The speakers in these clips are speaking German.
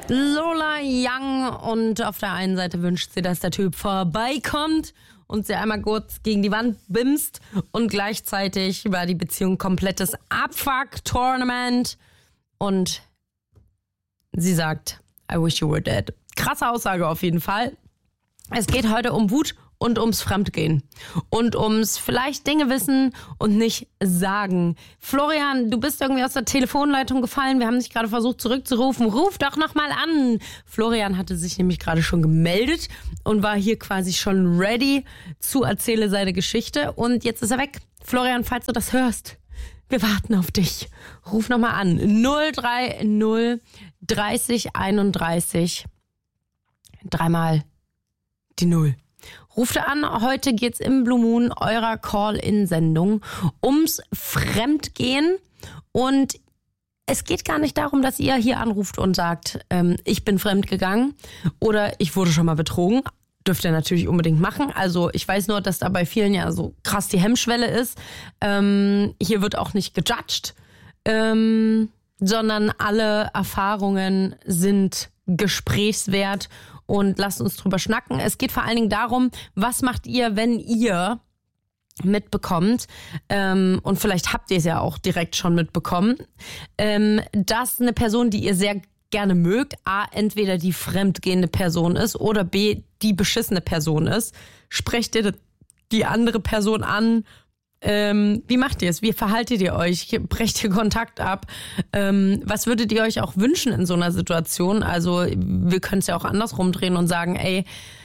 Lola Young, und auf der einen Seite wünscht sie, dass der Typ vorbeikommt und sie einmal kurz gegen die Wand bimst, und gleichzeitig war die Beziehung komplettes Abfuck-Tournament und sie sagt, I wish you were dead. Krasse Aussage auf jeden Fall. Es geht heute um Wut und ums Fremdgehen und ums vielleicht Dinge wissen und nicht sagen. Florian, du bist irgendwie aus der Telefonleitung gefallen. Wir haben dich gerade versucht zurückzurufen. Ruf doch nochmal an. Florian hatte sich nämlich gerade schon gemeldet und war hier quasi schon ready zu Erzähle seine Geschichte. Und jetzt ist er weg. Florian, falls du das hörst, wir warten auf dich. Ruf nochmal an. 030 30 31 dreimal die 0. Ruft an, heute geht's im Blue Moon, eurer Call-In-Sendung, ums Fremdgehen. Und es geht gar nicht darum, dass ihr hier anruft und sagt, ich bin fremdgegangen oder ich wurde schon mal betrogen. Dürft ihr natürlich unbedingt machen. Also ich weiß nur, dass da bei vielen ja so krass die Hemmschwelle ist. Hier wird auch nicht gejudged, sondern alle Erfahrungen sind gesprächswert. Und lasst uns drüber schnacken. Es geht vor allen Dingen darum, was macht ihr, wenn ihr mitbekommt, und vielleicht habt ihr es ja auch direkt schon mitbekommen, dass eine Person, die ihr sehr gerne mögt, A, entweder die fremdgehende Person ist oder B, die beschissene Person ist. Sprecht ihr die andere Person an? Wie macht ihr es? Wie verhaltet ihr euch? Brecht ihr Kontakt ab? Was würdet ihr euch auch wünschen in so einer Situation? Also wir können es ja auch andersrum drehen und sagen, ey,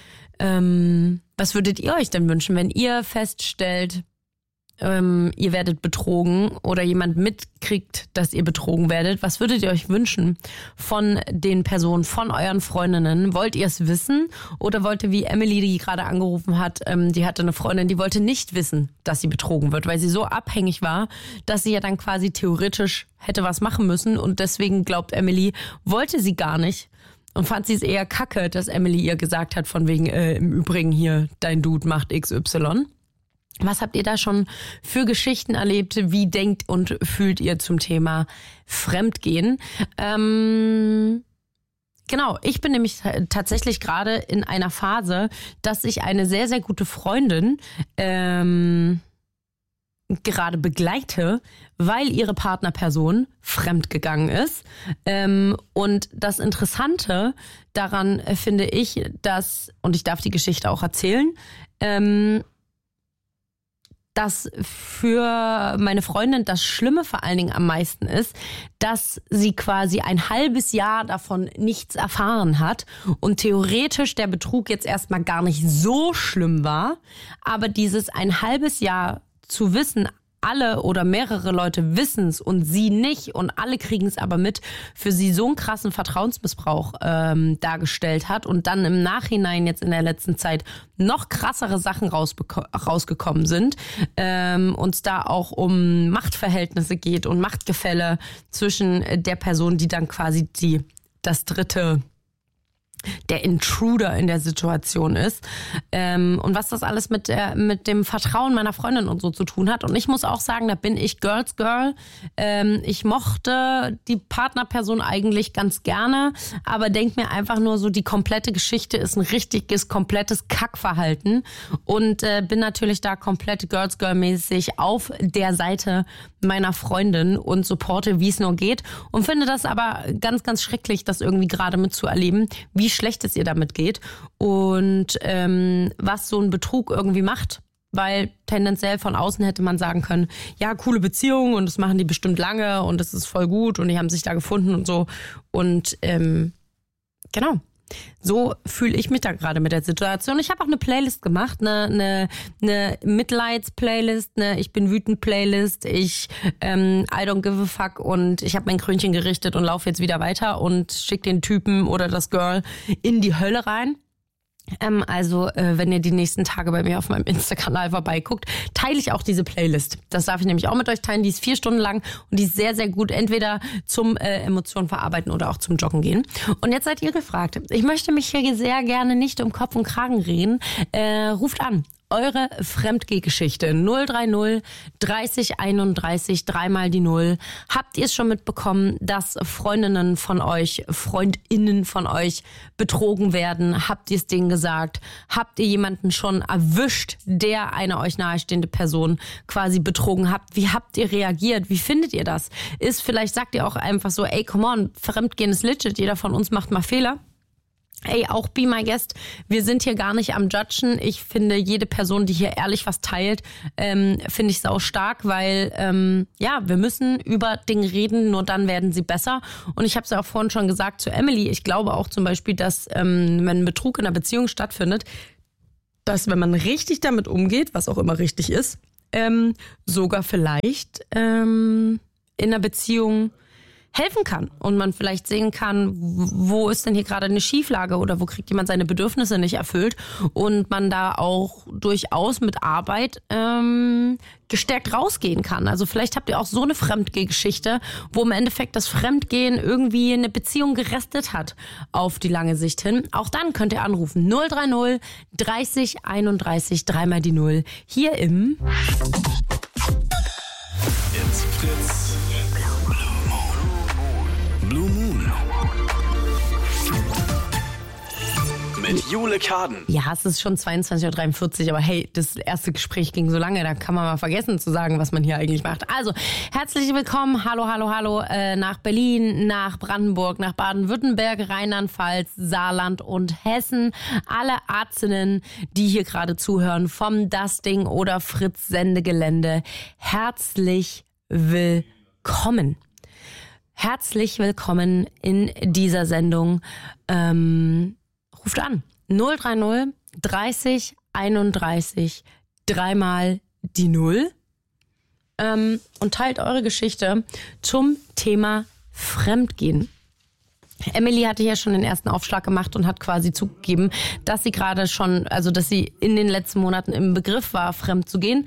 was würdet ihr euch denn wünschen, wenn ihr feststellt, ihr werdet betrogen oder jemand mitkriegt, dass ihr betrogen werdet? Was würdet ihr euch wünschen von den Personen, von euren Freundinnen? Wollt ihr es wissen oder wollt ihr, wie Emily, die gerade angerufen hat, die hatte eine Freundin, die wollte nicht wissen, dass sie betrogen wird, weil sie so abhängig war, dass sie ja dann quasi theoretisch hätte was machen müssen, und deswegen glaubt Emily, wollte sie gar nicht und fand sie es eher kacke, dass Emily ihr gesagt hat, von wegen, im Übrigen hier, dein Dude macht XY. Was habt ihr da schon für Geschichten erlebt? Wie denkt und fühlt ihr zum Thema Fremdgehen? Genau, ich bin nämlich tatsächlich gerade in einer Phase, dass ich eine sehr, sehr gute Freundin gerade begleite, weil ihre Partnerperson fremdgegangen ist. Und das Interessante daran finde ich, dass, und ich darf die Geschichte auch erzählen, dass für meine Freundin das Schlimme vor allen Dingen am meisten ist, dass sie quasi ein halbes Jahr davon nichts erfahren hat und theoretisch der Betrug jetzt erstmal gar nicht so schlimm war, aber dieses ein halbes Jahr zu wissen, alle oder mehrere Leute wissen es und sie nicht und alle kriegen es aber mit, für sie so einen krassen Vertrauensmissbrauch dargestellt hat und dann im Nachhinein jetzt in der letzten Zeit noch krassere Sachen rausgekommen sind, und es da auch um Machtverhältnisse geht und Machtgefälle zwischen der Person, die dann quasi das dritte, der Intruder in der Situation ist, und was das alles mit dem Vertrauen meiner Freundin und so zu tun hat. Und ich muss auch sagen, da bin ich Girls Girl. Ich mochte die Partnerperson eigentlich ganz gerne, aber denk mir einfach nur so, die komplette Geschichte ist ein richtiges, komplettes Kackverhalten, und bin natürlich da komplett Girls Girl mäßig auf der Seite meiner Freundin und supporte, wie es nur geht, und finde das aber ganz, ganz schrecklich, das irgendwie gerade mitzuerleben, wie schlecht es ihr damit geht und was so ein Betrug irgendwie macht. Weil tendenziell von außen hätte man sagen können, ja, coole Beziehung und das machen die bestimmt lange und das ist voll gut und die haben sich da gefunden und so. Und genau, so fühle ich mich da gerade mit der Situation. Ich habe auch eine Playlist gemacht, eine Mitleids-Playlist, eine Ich bin wütend-Playlist, I don't give a fuck, und ich habe mein Krönchen gerichtet und laufe jetzt wieder weiter und schicke den Typen oder das Girl in die Hölle rein. Wenn ihr die nächsten Tage bei mir auf meinem Insta-Kanal vorbeiguckt, teile ich auch diese Playlist. Das darf ich nämlich auch mit euch teilen. Die ist 4 Stunden lang und die ist sehr, sehr gut, entweder zum Emotionen verarbeiten oder auch zum Joggen gehen. Und jetzt seid ihr gefragt. Ich möchte mich hier sehr gerne nicht um Kopf und Kragen reden. Ruft an eure Fremdgeh-Geschichte. 030 30 31 3 mal die 0. Habt ihr es schon mitbekommen, dass Freundinnen von euch, Freundinnen von euch betrogen werden? Habt ihr es denen gesagt? Habt ihr jemanden schon erwischt, der eine euch nahestehende Person quasi betrogen hat? Wie habt ihr reagiert? Wie findet ihr das? Vielleicht sagt ihr auch einfach so, ey, come on, Fremdgehen ist legit, jeder von uns macht mal Fehler. Ey, auch be my guest, wir sind hier gar nicht am Judgen. Ich finde, jede Person, die hier ehrlich was teilt, finde ich sau stark, weil wir müssen über Dinge reden, nur dann werden sie besser. Und ich habe es ja auch vorhin schon gesagt zu Emily, ich glaube auch zum Beispiel, dass wenn ein Betrug in einer Beziehung stattfindet, dass wenn man richtig damit umgeht, was auch immer richtig ist, sogar vielleicht in einer Beziehung helfen kann und man vielleicht sehen kann, wo ist denn hier gerade eine Schieflage oder wo kriegt jemand seine Bedürfnisse nicht erfüllt und man da auch durchaus mit Arbeit gestärkt rausgehen kann. Also vielleicht habt ihr auch so eine Fremdgeh-Geschichte, wo im Endeffekt das Fremdgehen irgendwie eine Beziehung gerestet hat auf die lange Sicht hin. Auch dann könnt ihr anrufen 030 30 31 3 mal die 0 hier im Fritz Blue Moon mit Jule Kaden. Ja, es ist schon 22:43 Uhr, aber hey, das erste Gespräch ging so lange, da kann man mal vergessen zu sagen, was man hier eigentlich macht. Also, herzlich willkommen, hallo, nach Berlin, nach Brandenburg, nach Baden-Württemberg, Rheinland-Pfalz, Saarland und Hessen. Alle Ärztinnen, die hier gerade zuhören, vom Dusting oder Fritz Sendegelände, herzlich willkommen. Herzlich willkommen in dieser Sendung. Ruft an 030 30 31 3 mal die 0 und teilt eure Geschichte zum Thema Fremdgehen. Emily hatte ja schon den ersten Aufschlag gemacht und hat quasi zugegeben, dass sie gerade schon, also dass sie in den letzten Monaten im Begriff war, fremd zu gehen.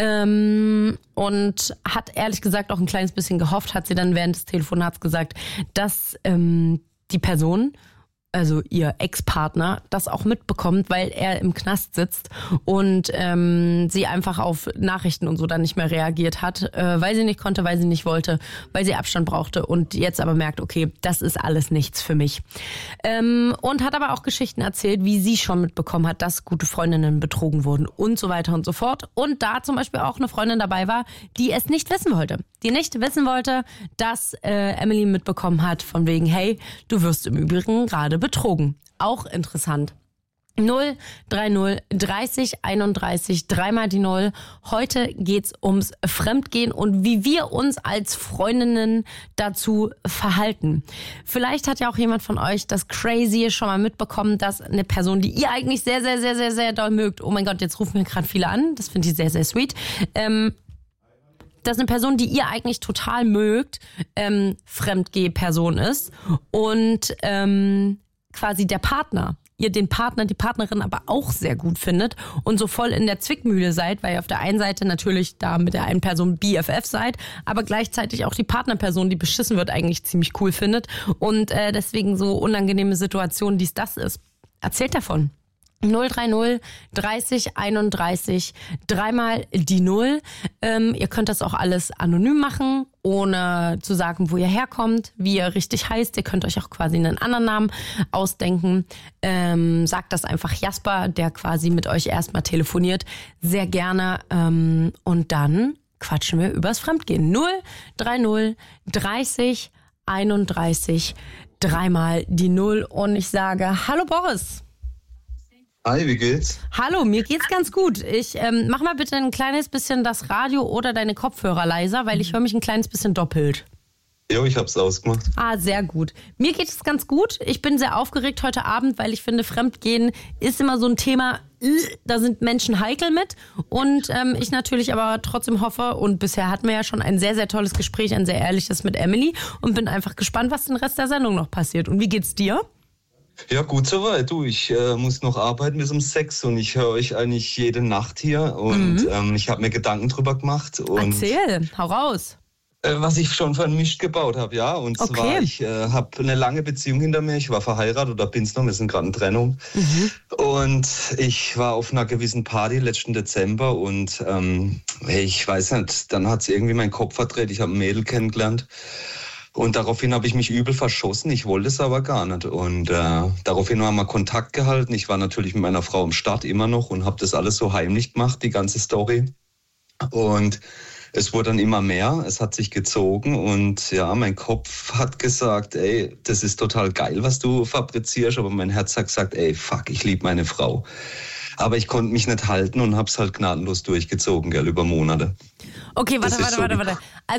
Und hat ehrlich gesagt auch ein kleines bisschen gehofft, hat sie dann während des Telefonats gesagt, dass die Person, also ihr Ex-Partner, das auch mitbekommt, weil er im Knast sitzt und sie einfach auf Nachrichten und so dann nicht mehr reagiert hat, weil sie nicht konnte, weil sie nicht wollte, weil sie Abstand brauchte und jetzt aber merkt, okay, das ist alles nichts für mich. Und hat aber auch Geschichten erzählt, wie sie schon mitbekommen hat, dass gute Freundinnen betrogen wurden und so weiter und so fort. Und da zum Beispiel auch eine Freundin dabei war, die es nicht wissen wollte. Die nicht wissen wollte, dass Emily mitbekommen hat, von wegen, hey, du wirst im Übrigen gerade betrogen. Auch interessant. 030 30 31 3 mal die 0. Heute geht's ums Fremdgehen und wie wir uns als Freundinnen dazu verhalten. Vielleicht hat ja auch jemand von euch das Crazy schon mal mitbekommen, dass eine Person, die ihr eigentlich sehr, sehr, sehr, sehr, sehr doll mögt, oh mein Gott, jetzt rufen mir gerade viele an, das finde ich sehr, sehr sweet, dass eine Person, die ihr eigentlich total mögt, Fremdgeh-Person ist und quasi der Partner, ihr den Partner, die Partnerin aber auch sehr gut findet und so voll in der Zwickmühle seid, weil ihr auf der einen Seite natürlich da mit der einen Person BFF seid, aber gleichzeitig auch die Partnerperson, die beschissen wird, eigentlich ziemlich cool findet und deswegen so unangenehme Situationen, dies das ist. Erzählt davon. 030 30 31 3 mal die 0. Ihr könnt das auch alles anonym machen, ohne zu sagen, wo ihr herkommt, wie ihr richtig heißt. Ihr könnt euch auch quasi einen anderen Namen ausdenken. Sagt das einfach Jasper, der quasi mit euch erstmal telefoniert. Sehr gerne. Und dann quatschen wir übers Fremdgehen. 030 30 31 3 mal die 0. Und ich sage, hallo Boris. Hi, wie geht's? Hallo, mir geht's ganz gut. Ich mach mal bitte ein kleines bisschen das Radio oder deine Kopfhörer leiser, weil ich höre mich ein kleines bisschen doppelt. Jo, ich hab's ausgemacht. Ah, sehr gut. Mir geht es ganz gut. Ich bin sehr aufgeregt heute Abend, weil ich finde, Fremdgehen ist immer so ein Thema, da sind Menschen heikel mit. Und ich natürlich aber trotzdem hoffe, und bisher hatten wir ja schon ein sehr, sehr tolles Gespräch, ein sehr ehrliches mit Emily und bin einfach gespannt, was den Rest der Sendung noch passiert. Und wie geht's dir? Ja, gut soweit. Du, ich muss noch arbeiten bis um 6 und ich höre euch eigentlich jede Nacht hier und ich habe mir Gedanken drüber gemacht. Und erzähl, hau raus. Was ich schon vermischt gebaut habe, ja. Und zwar, ich habe eine lange Beziehung hinter mir. Ich war verheiratet oder bin's noch, wir sind gerade in Trennung. Und ich war auf einer gewissen Party letzten Dezember und ich weiß nicht, dann hat es irgendwie meinen Kopf verdreht. Ich habe ein Mädel kennengelernt. Und daraufhin habe ich mich übel verschossen. Ich wollte es aber gar nicht. Und daraufhin haben wir Kontakt gehalten. Ich war natürlich mit meiner Frau im Start immer noch und habe das alles so heimlich gemacht, die ganze Story. Und es wurde dann immer mehr, es hat sich gezogen und ja, mein Kopf hat gesagt, ey, das ist total geil, was du fabrizierst, aber mein Herz hat gesagt, ey, fuck, ich liebe meine Frau. Aber ich konnte mich nicht halten und hab's halt gnadenlos durchgezogen, gell, über Monate. Okay, warte.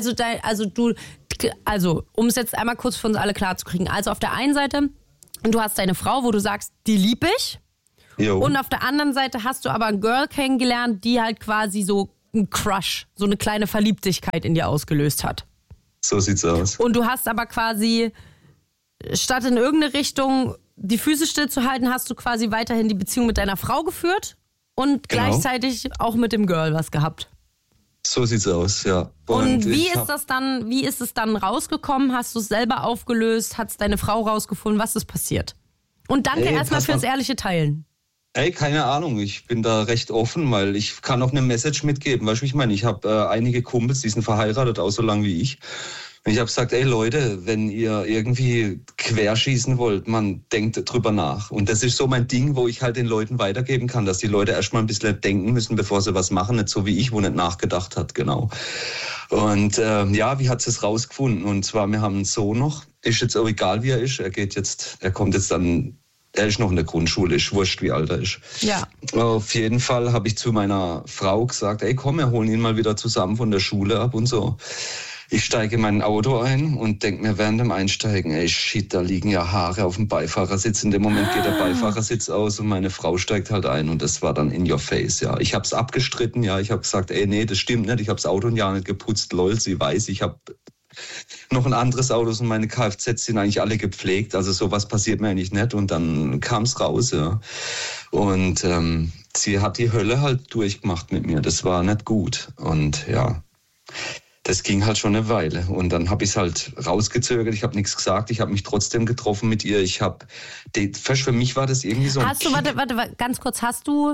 Also, um es jetzt einmal kurz für uns alle klar zu kriegen. Also auf der einen Seite, du hast deine Frau, wo du sagst, die lieb ich. Jo. Und auf der anderen Seite hast du aber ein Girl kennengelernt, die halt quasi so ein Crush, so eine kleine Verliebtheit in dir ausgelöst hat. So sieht's aus. Und du hast aber quasi, statt in irgendeine Richtung die Füße stillzuhalten, hast du quasi weiterhin die Beziehung mit deiner Frau geführt und gleichzeitig auch mit dem Girl was gehabt. So sieht's aus, ja. Und wie ist es dann rausgekommen? Hast du es selber aufgelöst? Hat es deine Frau rausgefunden? Was ist passiert? Und danke erstmal fürs ehrliche Teilen. Ey, keine Ahnung, ich bin da recht offen, weil ich kann auch eine Message mitgeben. Weißt du, ich meine, ich habe einige Kumpels, die sind verheiratet, auch so lang wie ich. Und ich habe gesagt, ey Leute, wenn ihr irgendwie querschießen wollt, man denkt drüber nach. Und das ist so mein Ding, wo ich halt den Leuten weitergeben kann, dass die Leute erstmal ein bisschen denken müssen, bevor sie was machen. Nicht so wie ich, wo nicht nachgedacht hat, genau. Und wie hat sie es rausgefunden? Und zwar, wir haben einen Sohn noch. Ist jetzt auch egal, wie er ist. Er kommt jetzt dann... Er ist noch in der Grundschule, ist wurscht, wie alt er ist. Ja. Auf jeden Fall habe ich zu meiner Frau gesagt, ey komm, wir holen ihn mal wieder zusammen von der Schule ab und so. Ich steige in mein Auto ein und denke mir während dem Einsteigen, ey shit, da liegen ja Haare auf dem Beifahrersitz. In dem Moment geht der Beifahrersitz aus und meine Frau steigt halt ein und das war dann in your face, ja. Ich habe es abgestritten, ja. Ich habe gesagt, ey nee, das stimmt nicht, ich habe das Auto ein Jahr nicht geputzt, lol, sie weiß, ich habe noch ein anderes Auto und meine Kfz sind eigentlich alle gepflegt, also sowas passiert mir eigentlich nicht und dann kam es raus, ja. Und sie hat die Hölle halt durchgemacht mit mir, das war nicht gut und ja, das ging halt schon eine Weile und dann habe ich es halt rausgezögert, ich habe nichts gesagt, ich habe mich trotzdem getroffen mit ihr, für mich war das irgendwie so ein Hast du, warte, ganz kurz,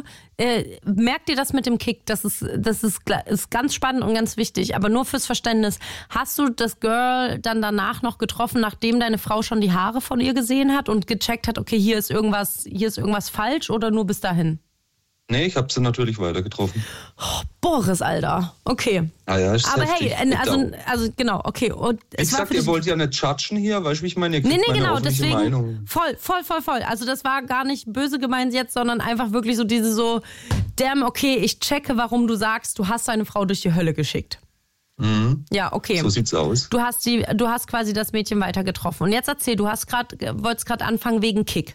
merkt dir das mit dem Kick, das ist ganz spannend und ganz wichtig, aber nur fürs Verständnis, hast du das Girl dann danach noch getroffen, nachdem deine Frau schon die Haare von ihr gesehen hat und gecheckt hat, okay, hier ist irgendwas falsch oder nur bis dahin? Nee, ich habe sie natürlich weiter getroffen. Oh, Boris, Alter. Okay. Ah ja, ist aber heftig. Hey, also genau, okay. Und ich sag, ihr wollt ja nicht judgen hier, weißt du, wie ich meine? Ihr kriegt meine genau, deswegen Meinung. Voll. Also das war gar nicht böse gemeint jetzt, sondern einfach wirklich so, damn, okay, ich checke, warum du sagst, du hast deine Frau durch die Hölle geschickt. Mhm. Ja, okay. So sieht's aus. Du hast quasi das Mädchen weiter getroffen. Und jetzt erzähl, wolltest gerade anfangen wegen Kick.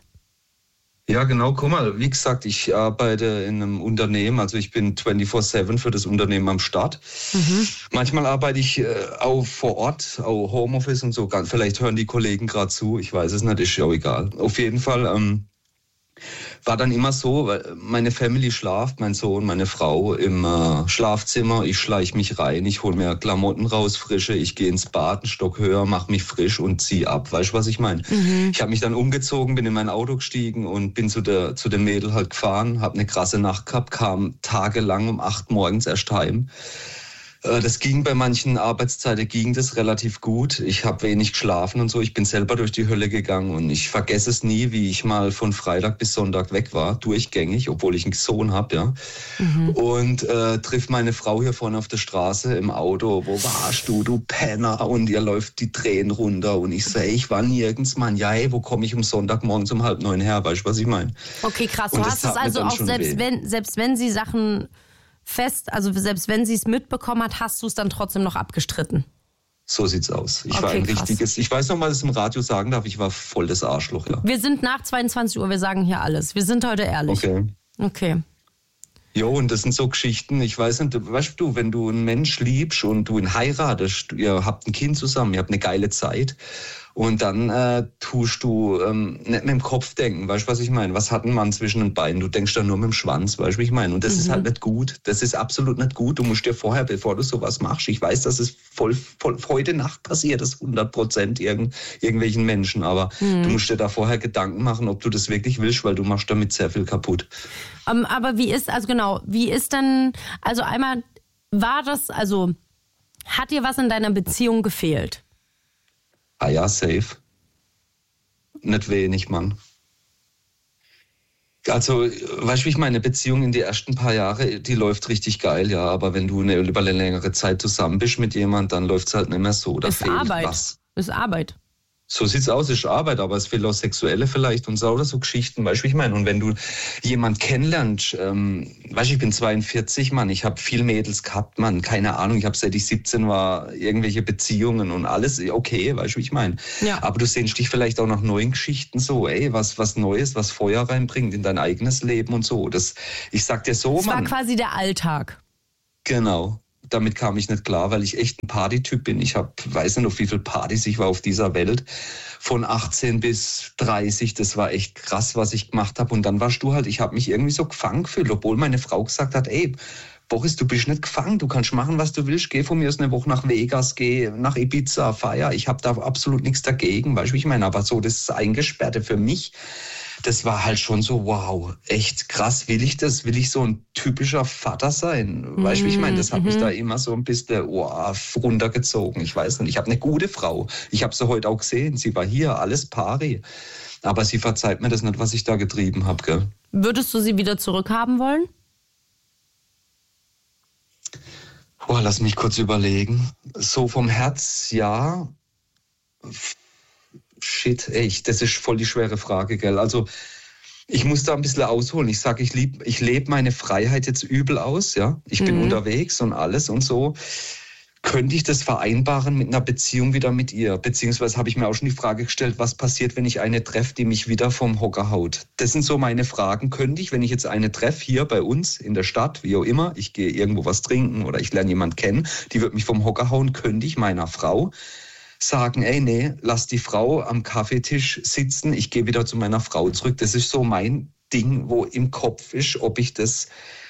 Ja, genau, guck mal, wie gesagt, ich arbeite in einem Unternehmen, also ich bin 24/7 für das Unternehmen am Start. Manchmal arbeite ich auch vor Ort, auch Homeoffice und so, vielleicht hören die Kollegen gerade zu, ich weiß es nicht, ist ja auch egal. Auf jeden Fall war dann immer so, weil meine Family schlaft, mein Sohn, meine Frau im Schlafzimmer, ich schleiche mich rein, ich hole mir Klamotten raus, frische, ich gehe ins Bad, einen Stock höher, mache mich frisch und ziehe ab, weißt du, was ich meine? Ich habe mich dann umgezogen, bin in mein Auto gestiegen und bin zu dem Mädel halt gefahren, habe eine krasse Nacht gehabt, kam tagelang um 8 morgens erst heim. Das ging bei manchen Arbeitszeiten, ging das relativ gut. Ich habe wenig geschlafen und so. Ich bin selber durch die Hölle gegangen und ich vergesse es nie, wie ich mal von Freitag bis Sonntag weg war, durchgängig, obwohl ich einen Sohn habe, ja. Und trifft meine Frau hier vorne auf der Straße im Auto. Wo warst du Penner? Und ihr läuft die Tränen runter. Und ich so, ey, ich war nirgends, Mann. Ja, ey, wo komme ich um Sonntagmorgens um 8:30 her? Weißt du, was ich meine? Okay, krass. Du hast es also auch, selbst wenn sie Sachen also selbst wenn sie es mitbekommen hat, hast du es dann trotzdem noch abgestritten? So sieht's aus. Ich war ein richtiges, ich weiß noch mal, dass ich im Radio sagen darf, ich war voll das Arschloch, ja. Wir sind nach 22 Uhr, wir sagen hier alles. Wir sind heute ehrlich. Okay. Jo, und das sind so Geschichten, ich weiß nicht, weißt du, wenn du einen Mensch liebst und du ihn heiratest, ihr habt ein Kind zusammen, ihr habt eine geile Zeit Und dann tust du nicht mit dem Kopf denken, weißt du, was ich meine? Was hat ein Mann zwischen den Beinen? Du denkst dann nur mit dem Schwanz, weißt du, was ich meine? Und das ist halt nicht gut. Das ist absolut nicht gut. Du musst dir vorher, bevor du sowas machst, ich weiß, dass es voll heute Nacht passiert ist, 100% irgendwelchen Menschen, aber du musst dir da vorher Gedanken machen, ob du das wirklich willst, weil du machst damit sehr viel kaputt. Aber wie ist denn, also einmal, hat dir was in deiner Beziehung gefehlt? Ah ja, safe. Nicht wenig, Mann. Also, weißt du, wie ich meine, Beziehung in die ersten paar Jahre, die läuft richtig geil, ja. Aber wenn du über eine längere Zeit zusammen bist mit jemand, dann läuft es halt nicht mehr so. Da Ist fehlt Arbeit. was. Ist Arbeit. So sieht's aus, ist Arbeit, aber es fehlt auch Sexuelle vielleicht und so oder so Geschichten, weißt du, wie ich meine? Und wenn du jemand kennenlernst, weißt du, ich bin 42, Mann, ich habe viel Mädels gehabt, Mann, keine Ahnung, ich habe seit ich 17 war irgendwelche Beziehungen und alles, okay, weißt du, wie ich meine? Ja. Aber du sehnst dich vielleicht auch nach neuen Geschichten so, was Neues, was Feuer reinbringt in dein eigenes Leben und so. Ich sag dir so, Das Mann. war quasi der Alltag. Genau. Damit kam ich nicht klar, weil ich echt ein Partytyp bin. Ich weiß nicht, auf wie viele Partys ich war auf dieser Welt. Von 18 bis 30, das war echt krass, was ich gemacht habe. Und dann warst du halt, ich habe mich irgendwie so gefangen gefühlt, obwohl meine Frau gesagt hat, ey, Boris, du bist nicht gefangen, du kannst machen, was du willst. Geh von mir aus eine Woche nach Vegas, geh nach Ibiza, feier. Ich habe da absolut nichts dagegen, weißt du, wie ich meine? Aber so das Eingesperrte für mich, das war halt schon so, wow, echt krass, will ich das? Will ich so ein typischer Vater sein? Weißt du, wie ich meine? Das hat mich da immer so ein bisschen runtergezogen. Ich weiß nicht, ich habe eine gute Frau. Ich habe sie heute auch gesehen, sie war hier, alles pari. Aber sie verzeiht mir das nicht, was ich da getrieben habe, gell? Würdest du sie wieder zurückhaben wollen? Lass mich kurz überlegen. So vom Herz, ja. Shit, echt, das ist voll die schwere Frage, gell? Also, ich muss da ein bisschen ausholen. Ich sage, ich lebe meine Freiheit jetzt übel aus, ja? Ich bin unterwegs und alles und so. Könnte ich das vereinbaren mit einer Beziehung wieder mit ihr? Beziehungsweise habe ich mir auch schon die Frage gestellt, was passiert, wenn ich eine treffe, die mich wieder vom Hocker haut? Das sind so meine Fragen. Könnte ich, wenn ich jetzt eine treffe, hier bei uns in der Stadt, wie auch immer, ich gehe irgendwo was trinken oder ich lerne jemanden kennen, die wird mich vom Hocker hauen, könnte ich meiner Frau sagen, ey, nee, lass die Frau am Kaffeetisch sitzen, ich gehe wieder zu meiner Frau zurück. Das ist so mein Ding, wo im Kopf ist, ob ich das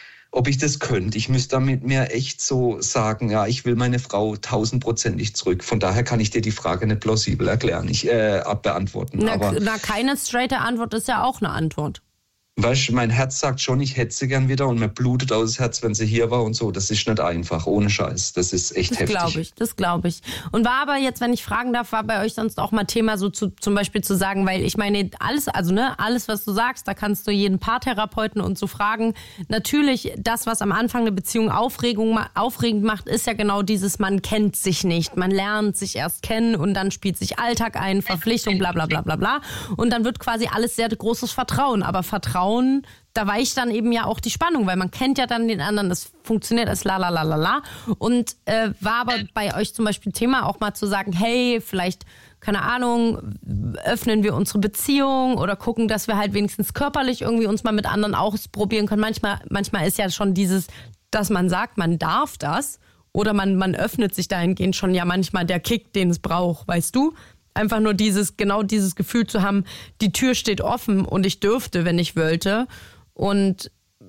könnte. Ich müsste damit mir echt so sagen, ja, ich will meine Frau 1000%ig zurück. Von daher kann ich dir die Frage nicht plausibel beantworten. Keine straighte Antwort ist ja auch eine Antwort. Weißt du, mein Herz sagt schon, ich hätte sie gern wieder und mir blutet aus das Herz, wenn sie hier war und so. Das ist nicht einfach, ohne Scheiß. Das ist echt heftig. Das glaube ich. Und war aber jetzt, wenn ich fragen darf, war bei euch sonst auch mal Thema, so zum Beispiel zu sagen, weil ich meine, alles, was du sagst, da kannst du jeden Paartherapeuten und so fragen. Natürlich, das, was am Anfang eine Beziehung aufregend macht, ist ja genau dieses, man kennt sich nicht. Man lernt sich erst kennen und dann spielt sich Alltag ein, Verpflichtung, bla bla bla bla bla. Und dann wird quasi alles sehr großes Vertrauen. Aber Vertrauen, da weicht dann eben ja auch die Spannung, weil man kennt ja dann den anderen, das funktioniert als la la la la la. Und war aber bei euch zum Beispiel Thema auch mal zu sagen, hey, vielleicht, keine Ahnung, öffnen wir unsere Beziehung oder gucken, dass wir halt wenigstens körperlich irgendwie uns mal mit anderen ausprobieren können. Manchmal ist ja schon dieses, dass man sagt, man darf das oder man öffnet sich dahingehend schon ja manchmal der Kick, den es braucht, weißt du? Einfach nur dieses Gefühl zu haben, die Tür steht offen und ich dürfte, wenn ich wollte. Und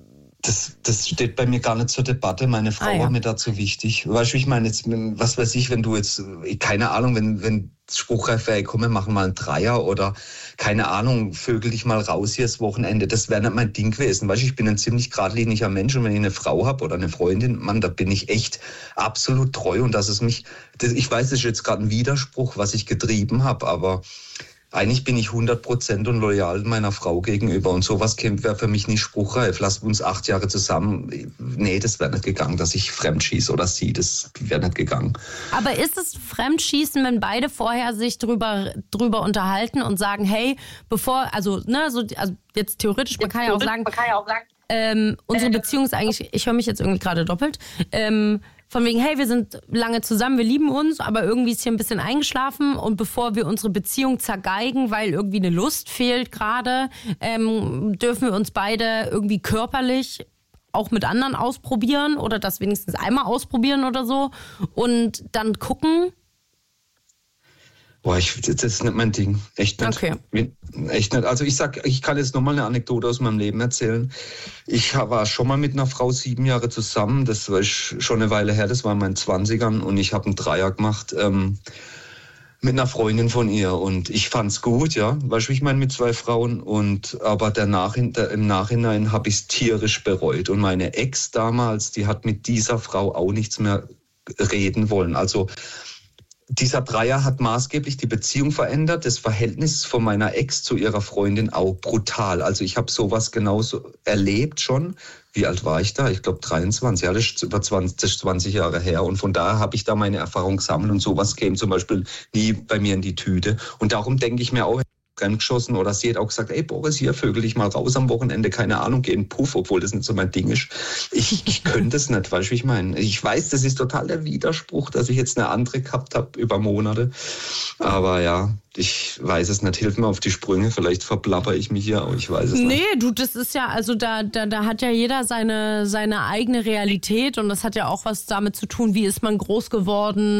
das steht bei mir gar nicht zur Debatte. Meine Frau war mir dazu wichtig. Weißt du, ich meine jetzt, was weiß ich, wenn du jetzt, keine Ahnung, wenn spruchreif wäre, komm, wir machen mal einen Dreier oder, keine Ahnung, vögel dich mal raus hier das Wochenende. Das wäre nicht mein Ding gewesen. Weißt du, ich bin ein ziemlich geradliniger Mensch und wenn ich eine Frau habe oder eine Freundin, Mann, da bin ich echt absolut treu und ich weiß, das ist jetzt gerade ein Widerspruch, was ich getrieben habe, aber eigentlich bin ich 100% und loyal meiner Frau gegenüber und sowas wäre für mich nicht spruchreif. Lass uns 8 Jahre zusammen. Nee, das wäre nicht gegangen, dass ich fremdschieße oder sie, das wäre nicht gegangen. Aber ist es Fremdschießen, wenn beide vorher sich drüber unterhalten und sagen, hey, jetzt theoretisch, man kann ja auch sagen, unsere Beziehung ist eigentlich, ich höre mich jetzt irgendwie gerade doppelt, von wegen, hey, wir sind lange zusammen, wir lieben uns, aber irgendwie ist hier ein bisschen eingeschlafen und bevor wir unsere Beziehung zergeigen, weil irgendwie eine Lust fehlt gerade, dürfen wir uns beide irgendwie körperlich auch mit anderen ausprobieren oder das wenigstens einmal ausprobieren oder so und dann gucken. Boah, das ist nicht mein Ding. Echt nicht. Okay. Echt nicht. Also ich kann jetzt nochmal eine Anekdote aus meinem Leben erzählen. Ich war schon mal mit einer Frau 7 Jahre zusammen. Das war schon eine Weile her. Das war in meinen 20ern. Und ich habe einen Dreier gemacht mit einer Freundin von ihr. Und ich fand's gut, ja. Weißt du, wie ich meine, mit 2 Frauen. Aber im Nachhinein habe ich es tierisch bereut. Und meine Ex damals, die hat mit dieser Frau auch nichts mehr reden wollen. Also dieser Dreier hat maßgeblich die Beziehung verändert, das Verhältnis von meiner Ex zu ihrer Freundin auch brutal. Also ich habe sowas genauso erlebt schon. Wie alt war ich da? Ich glaube 23, ja, das ist 20 Jahre her. Und von daher habe ich da meine Erfahrung gesammelt und sowas käme zum Beispiel nie bei mir in die Tüte. Und darum denke ich mir auch, geschossen oder sie hat auch gesagt, ey Boris, hier vögel dich mal raus am Wochenende, keine Ahnung, geh in Puff, obwohl das nicht so mein Ding ist. Ich könnte es nicht, weißt du, wie ich meine? Ich weiß, das ist total der Widerspruch, dass ich jetzt eine andere gehabt habe über Monate. Aber ja, ich weiß es nicht, hilf mir auf die Sprünge, vielleicht verplapper ich mich hier auch, ich weiß es nicht. Nee, du, das ist ja, also da hat ja jeder seine eigene Realität und das hat ja auch was damit zu tun, wie ist man groß geworden,